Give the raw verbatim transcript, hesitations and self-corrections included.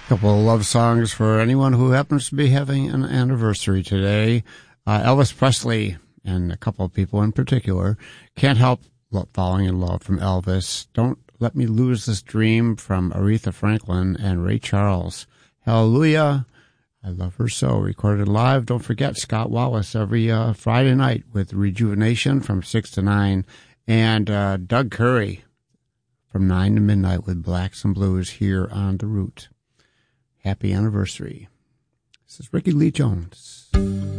Couple of love songs for anyone who happens to be having an anniversary today. Uh, Elvis Presley, and a couple of people in particular, Can't Help Falling in Love from Elvis. Don't Let Me Lose This Dream from Aretha Franklin and Ray Charles. Hallelujah, I Love Her So, recorded live. Don't forget Scott Wallace every uh, Friday night with Rejuvenation from six to nine. And uh, Doug Curry from nine to midnight with Blacks and Blues here on The Root. Happy anniversary. This is Ricky Lee Jones.